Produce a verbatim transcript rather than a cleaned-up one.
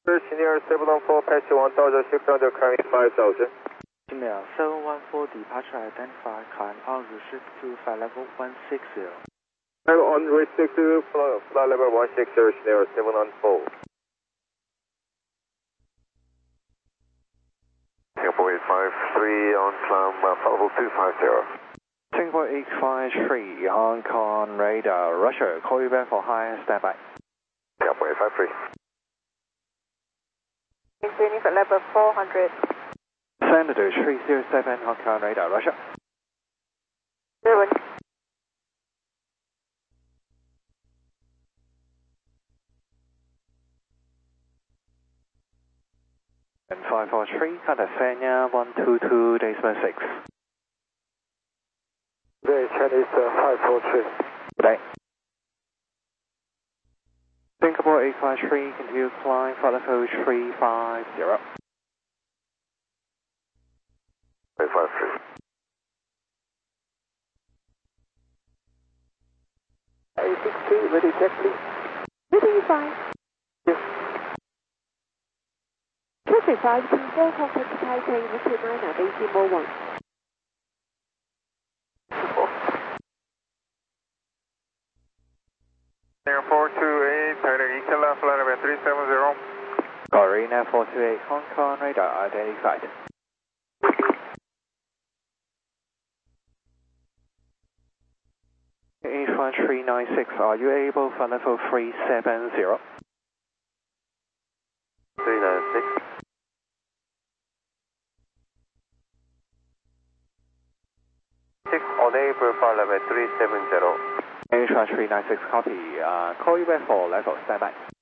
Senior seven one four, patch one thousand six hundred, climbing five thousand. Senior seven one four, departure identified, climb on receipt to flight level one six zero. On receipt to flight level one six zero, Senior seven one four. Singapore eight five three on climb uh, flight level two five zero. Singapore eight five three, Hong Kong radar, Russia, call you back for high standby. Singapore eight five three. Maintaining flight level four hundred. Senator three zero seven, Hong Kong radar, Russia. Zero. And five four three, contact Sanya one two two, decimal six. Very Chinese uh, five four three. Good day. Singapore eight five three, continue climb, flight level three five zero. eight five three. eight six three, ready check please. Ready fine. Yes. Traffic five two four, contact Taipei, Richard nine at eighteen oh one. four two eight, Tiger Eagle left, flight level three seven zero. Arena four two eight, Hong Kong radar identified. H one three nine six, are you able for level three seven zero? three nine six. six unable for level three seven zero. H one three nine six, copy. Uh, call you back for level standby.